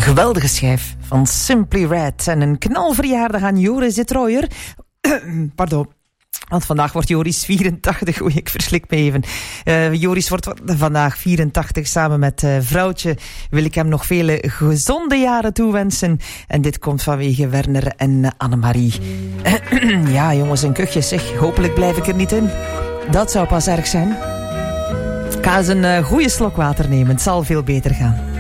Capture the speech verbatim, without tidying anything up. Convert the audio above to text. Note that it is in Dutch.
Een geweldige schijf van Simply Red. En een knalverjaardag aan Joris de Trooijer. Pardon. Want vandaag wordt Joris vierentachtig. Oei, ik verslik me even. Uh, Joris wordt vandaag vierentachtig. Samen met uh, vrouwtje wil ik hem nog vele gezonde jaren toewensen. En dit komt vanwege Werner en uh, Annemarie. Ja, jongens en kuchjes, zeg. Hopelijk blijf ik er niet in. Dat zou pas erg zijn. Ik ga eens een uh, goede slok water nemen. Het zal veel beter gaan.